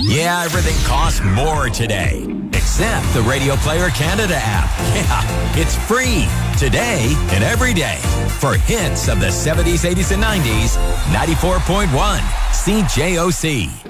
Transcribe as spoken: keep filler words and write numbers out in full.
Yeah, everything costs more today. Except the Radio Player Canada app. Yeah, it's free today and every day. For hits of the seventies, eighties, and nineties, ninety-four point one C J O C.